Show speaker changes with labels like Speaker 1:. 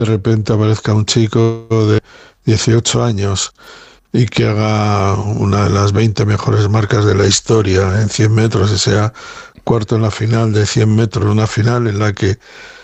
Speaker 1: de repente aparezca un chico de 18 años y que haga una de las 20 mejores marcas de la historia en 100 metros y sea cuarto en la final de 100 metros, una final en la que